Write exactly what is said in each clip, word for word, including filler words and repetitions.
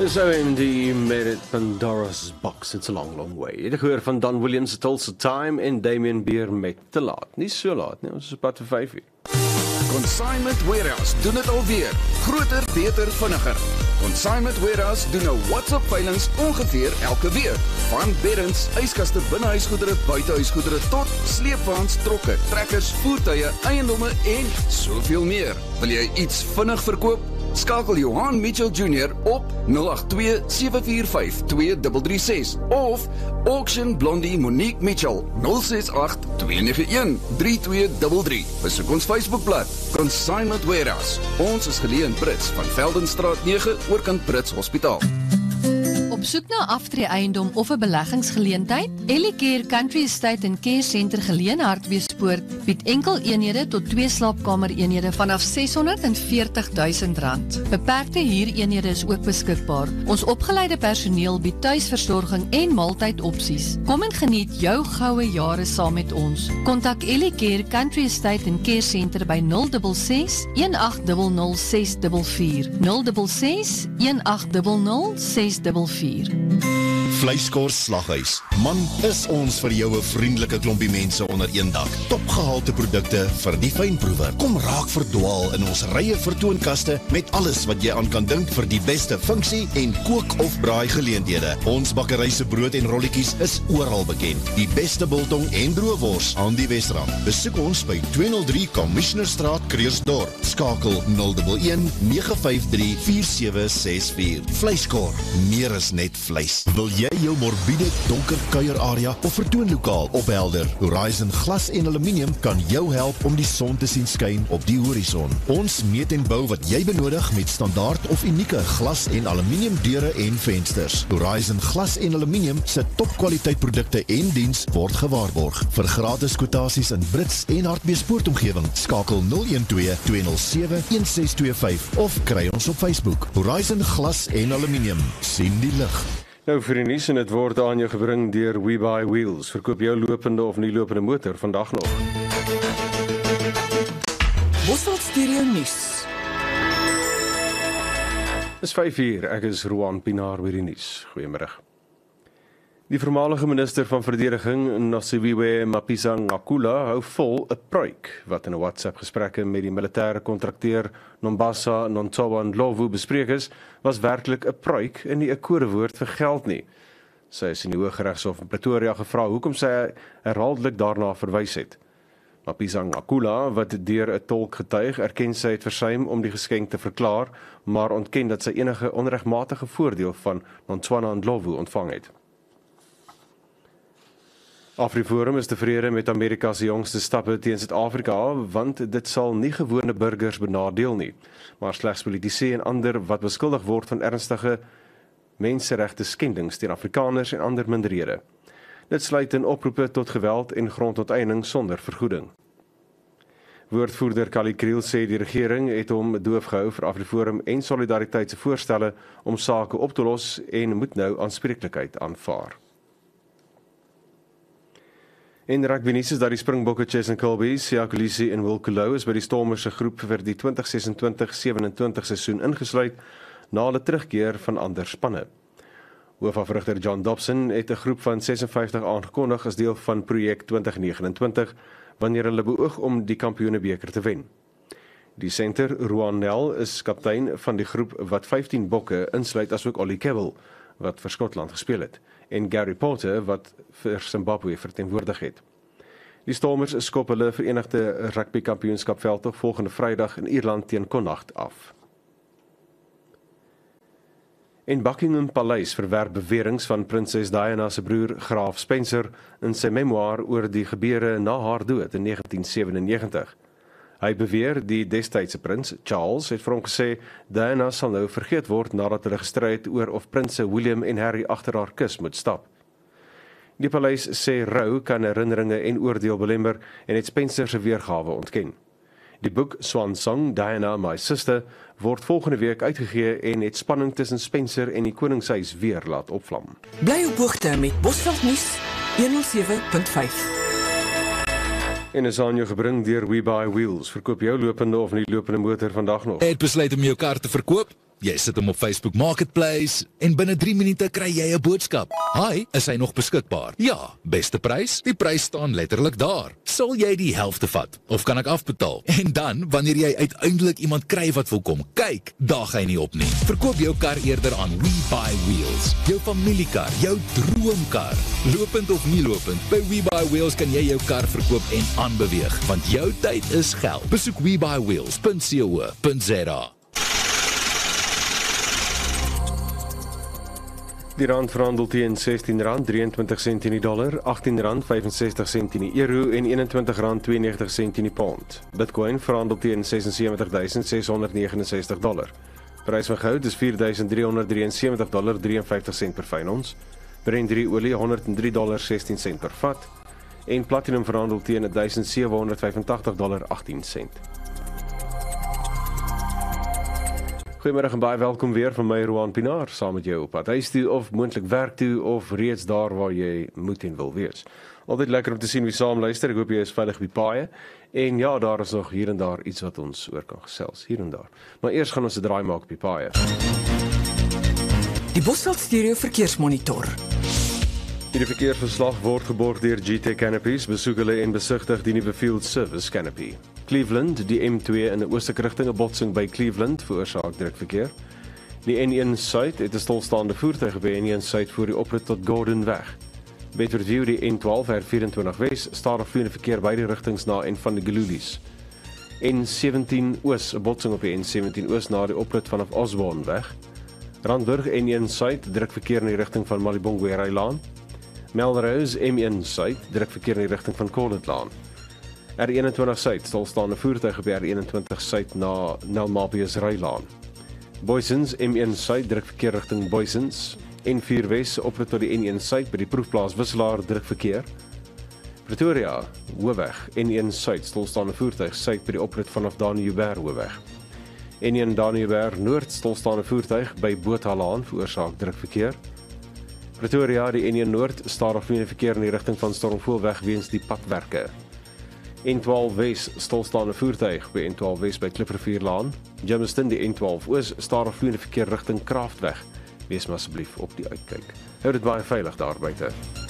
So M D made it Pandora's Box. It's a long, long way. Jy het gehoor van Don Williams, Tulsa Time en Damien Beer met Te Laat. Nie so laat nie, ons is op pad vir vyf uur. Consignment Warehouse doen het alweer. Groter, beter, vinniger. Consignment Warehouse doen nou WhatsApp veilings ongeveer elke week. Van beddens, yskaste, binnehuisgoedere, buitehuisgoedere tot sleepwaens, trokke, trekkers, voertuie, eiendomme en soveel meer. Wil jy iets vinnig verkoop? Skakel Johan Mitchell Junior op nul agt twee sewe vier vyf twee drie drie ses of Auction Blondie Monique Mitchell nul ses agt twee nege een drie twee drie drie. Besoek ons Facebookblad Consignment Warehouse. Ons is geleë in Brits van Veldenstraat nege oorkant Brits Hospitaal. Op soek na aftreë eiendom of 'n beleggingsgeleentheid? Ellicare Country Estate en Care Center geleë in Hartbeespoort bied enkel eenhede tot twee slaapkamer eenhede vanaf seshonderd veertig duisend rand. Beperkte huureenhede is ook beskikbaar. Ons opgeleide personeel bied tuisversorging en maaltydopsies. Kom en geniet jou goue jare saam met ons. Kontak Ellicare Country Estate en Care Center by nul ses ses een agt nul nul ses vier vier nul ses ses een agt nul nul ses vier vier. Vleiskors Slaghuis. Man, is ons vir jou 'n vriendelike klompie mense onder een dak. Topgehalte produkte vir die fynproewer. Kom raak verdwaal in ons rye vertoonkaste met alles wat jy aan kan dink vir die beste funksie en kook of braai geleenthede. Ons bakkery se brood en rolletjies is oral bekend. Die beste biltong en droewors aan die Wesrand. Besoek ons by tweehonderd drie Commissionerstraat, Krugersdorp. Skakel nul een een nege vyf drie vier sewe ses vier. Vleiskor, meer as net vleis. Wil jy jou morbiede donker kuierarea of vertoonlokaal ophelder? Horizon Glas en Aluminium kan jou help om die son te sien skyn op die horison. Ons meet en bou wat jy benodig met standaard of unieke glas en aluminium deure en vensters. Horizon Glas en Aluminium se topkwaliteit produkte en diens word gewaarborg. Vir gratis kwotasies in Brits en Hartbeespoort omgewing, skakel nul een twee twee nul sewe een ses twee vyf of kry ons op Facebook. Horizon Glas en Aluminium. Sien die lig. Nou vir die nuus en dit word aan jou gebring deur We Buy Wheels. Verkoop jou lopende of nie lopende motor vandag nog. Bosveld Stereo Nuus. Dis vyf uur, ek is Roan Pinaar by die nuus. Goeiemôre. Die voormalige minister van verdediging, Nosiviwe Mapisa-Nqakula, hou vol 'n pruik wat in 'n WhatsApp-gesprekke met die militêre kontrakteur Nombasa Nontoba Ndlovu bespreek is, was werklik 'n pruik en nie 'n kodewoord vir geld nie. Sy is in die Hooggeregshof in Pretoria gevra hoekom sy herhaaldelik daarna verwys het. Mapisa-Nqakula, wat deur 'n tolk getuig, erken sy het versuim om die geskenk te verklaar, maar ontken dat sy enige onregmatige voordeel van Nontoba Ndlovu ontvang het. AfriForum is tevrede met Amerika se jongste stappe teen Suid-Afrika, want dit sal nie gewone burgers benadeel nie, maar slegs politici en ander wat beskuldig word van ernstige menseregte skendings teen Afrikaners en ander minderhede. Dit sluit in oproepe tot geweld en grondonteeneming sonder vergoeding. Woordvoerder Kali Kriel sê die regering het hom doof gehou vir AfriForum en Solidariteit se voorstelle om sake op te los en moet nou aanspreeklikheid aanvaar. En rugby nuus is dat die Springbokke Cheslin Kolbe, Siya Kolisi en Will Kulou is by die Stormers se groep vir die twintig ses en twintig sewenentwintig seisoen ingesluit na hulle terugkeer van ander spanne. Hoofafrigter John Dobson het 'n groep van ses en vyftig aangekondig as deel van projek twintig vyf nege wanneer hulle beoog om die Kampioenebeker te wen. Die senter Ruan Nel is kaptein van die groep wat vyftien bokke insluit asook Ollie Kebble wat vir Skotland gespeel het en Gary Porter wat vir Zimbabwe verteenwoordig het. Die Stormers skop hulle Verenigde Rugby Kampioenskap veldtog volgende Vrydag in Ierland teen Connacht af. En Buckingham Paleis verwerp beweringe van prinses Diana se broer Graaf Spencer in sy memoir oor die gebeure na haar dood in negentien sewenennegentig. Hy beweer die destydse prins, Charles, het vir hom gesê Diana sal nou vergeet word nadat hulle gestry het oor of prinse William en Harry agter haar kus moet stap. Die paleis sê rou kan herinneringe en oordeel belemmer en het Spencer se weergawe ontken. Die boek Swan Song, Diana, My Sister, word volgende week uitgegee en het spanning tussen Spencer en die koningshuis weer laat opvlam. Bly op hoogte met Bosveld Nuus honderd sewe punt vyf. En is aan jou gebring deur We Buy Wheels. Verkoop jou lopende of nie lopende motor vandag nog. Het besluit om jou kar te verkoop? Jy sit hom op Facebook Marketplace en binne drie minute kry jy 'n boodskap. Hi, is hy nog beskikbaar? Ja, beste prys? Die prys staan letterlik daar. Sal jy die helfte vat of kan ek afbetaal? En dan, wanneer jy uiteindelik iemand kry wat wil kom kyk, daag hy nie op nie. Verkoop jou kar eerder aan WeBuyWheels. Jou familiekar, jou droomkar. Lopend of nie lopend, by WeBuyWheels kan jy jou kar verkoop en aanbeweeg, want jou tyd is geld. Besoek we buy wheels dot co dot za. Die rand verhandel teen sestien rand drieëntwintig sent in die dollar, agttien rand vyfensestig sent in die euro en eenentwintig rand tweeënnegentig sent in die pond. Bitcoin verhandel teen sesens en sewentig duisend ses honderd negenenses dollar. Prys van goud is vier duisend driehonderd drieënsewentig dollar drieënvyftig sent per fyn ons. Brent drie olie honderd en drie dollar sestien sent per vat. En platinum verhandel teen duisend sewe honderd vyfentagtig dollar agttien sent. Goeiemiddag en baie welkom weer van my Roan Pinaar, saam met jou op pad huis toe of moontlik werk toe of reeds daar waar jy moet en wil wees. Altyd lekker om te sien wie saam luister. Ek hoop jy is veilig op die paaie. En ja, daar is nog hier en daar iets wat ons oor kan gesels, hier en daar. Maar eers gaan ons 'n draai maak op die paaie. Die Bosveld Stereo Verkeersmonitor. Hierdie verkeersverslag word geborg deur G T Canopies. Besoek hulle en besigtig die nuwe Field Service Canopy. Cleveland, die M twee in 'n oostelike rigting, 'n botsing by Cleveland veroorsaak drukverkeer. Die N een Suid het 'n stilstaande voertuig by N een Suid voor die oprit tot Gordon weg. Bedfordview, die N twaalf R vyf Wes, stadig vloeiende verkeer beide rigtings na en van die Gelulies. N sewentien Oos, 'n botsing op die N sewentien Oos na die oprit vanaf Osborne weg. Randburg N een Suid, drukverkeer in die rigting van Malibongwe-Laan. Melrose M een Suid, drukverkeer in die rigting van Cornetlaan. R eenentwintig Suid, stilstaande voertuig op R eenentwintig Suid na Nelmapius-Rylaan. Boysens M een Suid, drukverkeer rigting Boysens. N vier Wes, oprit tot die N een Suid by die proefplaas Wisselaar, drukverkeer. Pretoria, Hoofweg, N een Suid, stilstaande voertuig Suid by die oprit vanaf Dani-Joubert Hoofweg. N een Dani-Joubert Noord, stilstaande voertuig by Bothalaan, veroorsaak drukverkeer. Pretoria, die N een Noord, stadig vloeiende verkeer in die rigting van Stormfoelweg weens die padwerke. N twaalf Wes, stilstaande voertuig by N twaalf Wes by Kliprivierlaan. Germiston, die N twaalf Oos, stadig vloeiende verkeer rigting Kraftweg. Wees maar asseblief op die uitkyk. Hou dit baie veilig daar buite.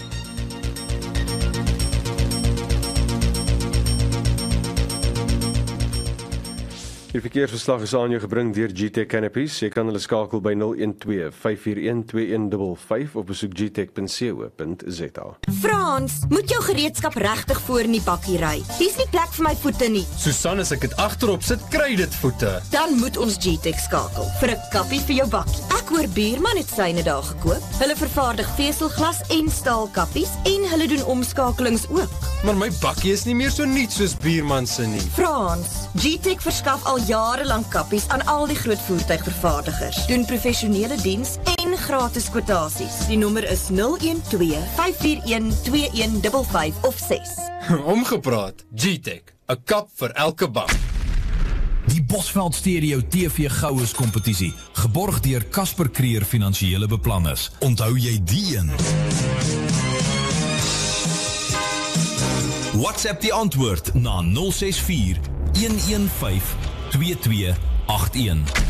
Die verkeersverslag is aan jou gebring deur G T Canopies. Jy kan hulle skakel by nul een twee vyf vier een twee een vyf vyf of besoek g tech dot co dot za. Frans, moet jou gereedskap regtig voor in die bakkie ry. Dis nie plek vir my voete nie. Susan, as ek dit agterop sit, kry dit voete. Dan moet ons G-Tech skakel vir 'n kappie vir jou bakkie. Ek hoor buurman het syne daar gekoop. Hulle vervaardig veselglas en staalkappies en hulle doen omskakelings ook. Maar my bakkie is nie meer so nuut soos buurman se nie. Frans, G-Tech verskaf al jarelang kappies aan al die groot voertuigvervaardigers. Doen professionele diens en gratis kwotasies. Die nommer is nul een twee vyf vier een twee een vyf vyf of ses. Omgepraat, G-Tech, 'n kap vir elke bak. Die Bosveld Stereo T V Goues kompetisie, geborg deur Casper Creer Finansiële Beplanners. Onthou jy die een? WhatsApp die antwoord na nul ses vier een een vyf twee twee agt een.